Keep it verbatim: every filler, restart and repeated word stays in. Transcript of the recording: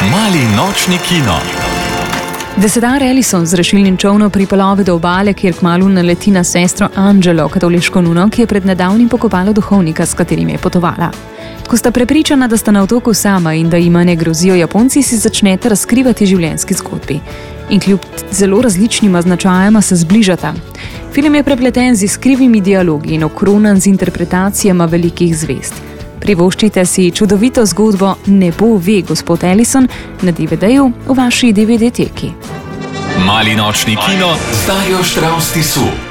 Mali nočni kino. Desedar Ellison z rešilnim čolnom pripelove do obale, kjer kmalu naleti na sestro Angelo, katoliško nuno, ki je pred nedavnim pokopala duhovnika, s katerim je potovala. Ko sta prepričana, da sta na otoku sama in da jima ne grozijo Japonci, si začneta razkrivati življenjski zgodbi. In kljub zelo različnima značajama se zbližata. Film je prepleten z iskrivimi dialogi in okronan z interpretacijama velikih zvezd. Privoščite si čudovito zgodbo Nebo ve, gospod Ellison na D V D-ju v vaši D V D teki. Mali nočni kino s Darjo Štravs Tisu.